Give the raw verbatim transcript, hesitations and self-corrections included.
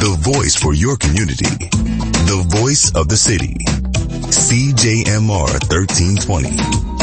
The voice for your community. The voice of the city. C J M R thirteen twenty.